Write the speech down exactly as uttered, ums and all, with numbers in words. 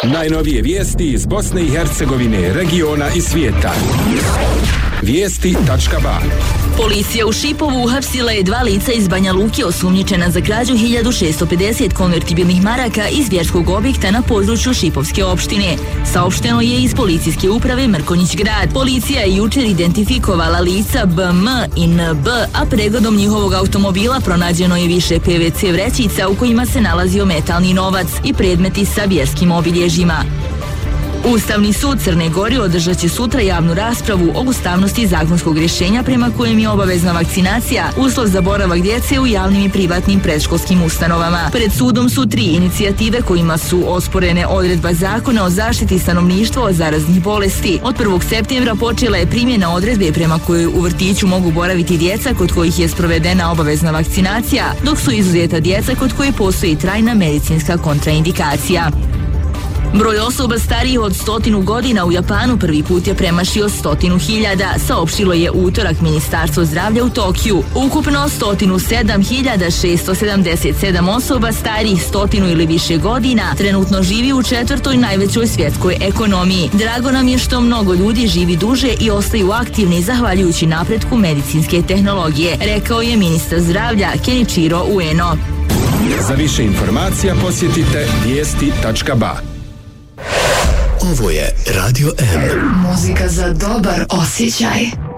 Najnovije vijesti iz Bosne i Hercegovine, regiona i svijeta. Vijesti tačka ba. Policija u Šipovu uhapsila je dva lica iz Banja Luke osumnjičena za krađu hiljadu šesto pedeset konvertibilnih maraka iz vjerskog objekta na području Šipovske opštine. Saopšteno je iz policijske uprave Mrkonjić grad. Policija je jučer identifikovala lica B M i N B, a pregledom njihovog automobila pronađeno je više P V C vrećica u kojima se nalazio metalni novac i predmeti sa vjerskim obilježjima. Ustavni sud Crne Gore održat će sutra javnu raspravu o ustavnosti zakonskog rješenja prema kojem je obavezna vakcinacija uslov za boravak djece u javnim i privatnim predškolskim ustanovama. Pred sudom su tri inicijative kojima su osporene odredba zakona o zaštiti stanovništva od zaraznih bolesti. Od prvog septembra počela je primjena odredbe prema kojoj u vrtiću mogu boraviti djeca kod kojih je sprovedena obavezna vakcinacija, dok su izuzeta djeca kod koje postoji trajna medicinska kontraindikacija. Broj osoba starijih od stotinu godina u Japanu prvi put je premašio stotinu hiljada, saopštilo je utorak Ministarstvo zdravlja u Tokiju. Ukupno stotinu sedam hiljada šesto sedamdeset sedam osoba starijih stotinu ili više godina trenutno živi u četvrtoj najvećoj svjetskoj ekonomiji. Drago nam je što mnogo ljudi živi duže i ostaju aktivni zahvaljujući napretku medicinske tehnologije, rekao je ministar zdravlja Kenichiro Ueno. Za više informacija posjetite vijesti tačka ba. Ovo je Radio M. Muzika za dobar osjećaj.